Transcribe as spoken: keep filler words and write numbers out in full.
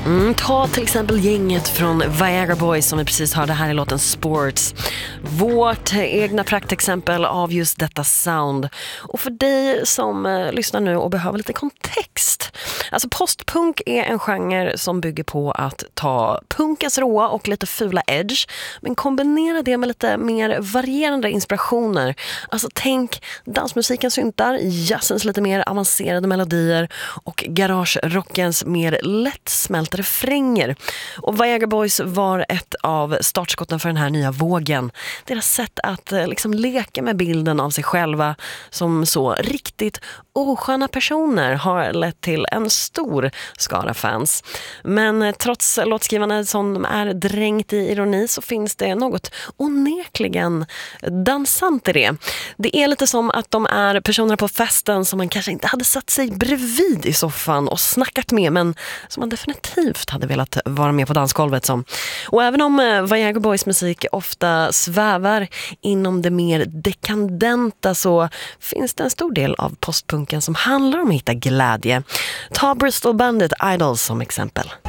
Mm, ta till exempel gänget från Viagra Boys som vi precis hörde här i låten Sports. Vårt egna praktexempel av just detta sound. Och för dig som eh, lyssnar nu och behöver lite kontext. Alltså postpunk är en genre som bygger på att ta punkens råa och lite fula edge, men kombinera det med lite mer varierande inspirationer. Alltså tänk dansmusikens syntar, jazzens lite mer avancerade melodier och garagerockens mer lättsmälta refränger. Och Viagra Boys var ett av startskotten för den här nya vågen. Deras sätt att liksom leka med bilden av sig själva som så riktigt osköna personer har lett till en stor skara fans. Men trots låtskrivandet som är dränkt i ironi så finns det något onekligen dansant i det. Det är lite som att de är personer på festen som man kanske inte hade satt sig bredvid i soffan och snackat med, men som man definitivt hade velat vara med på dansgolvet som. Och även om Viagra Boys musik ofta svävar inom det mer dekadenta så finns det en stor del av postpunken som handlar om att hitta glädje. Ta Bristol Bandit Idols som exempel.